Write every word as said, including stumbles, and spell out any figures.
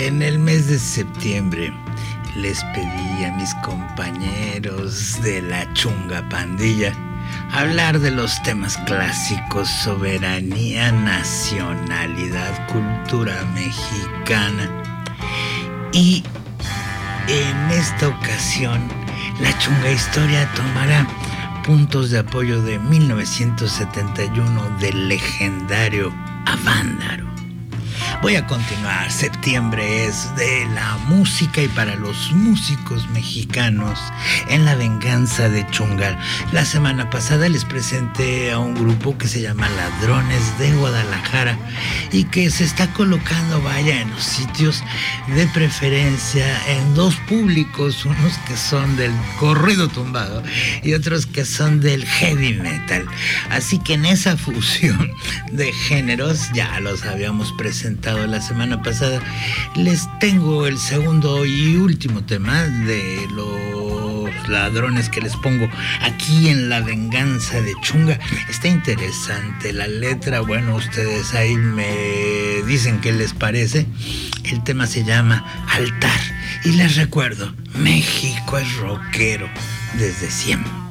En el mes de septiembre les pedí a mis compañeros de la Chunga Pandilla hablar de los temas clásicos: soberanía, nacionalidad, cultura mexicana. Y en esta ocasión la Chunga Historia tomará puntos de apoyo de mil novecientos setenta y uno del legendario Avándaro. Voy a continuar. Septiembre es de la música y para los músicos mexicanos en La Venganza de Chunga. La semana pasada les presenté a un grupo que se llama Ladrones de Guadalajara y que se está colocando, vaya, en los sitios de preferencia en dos públicos, unos que son del corrido tumbado y otros que son del heavy metal. Así que en esa fusión de géneros, ya los habíamos presentado la semana pasada, les tengo el segundo y último tema de los Ladrones que les pongo aquí en La Venganza de Chunga. Está interesante la letra, bueno, ustedes ahí me dicen qué les parece. El tema se llama Altar y les recuerdo, México es rockero desde siempre.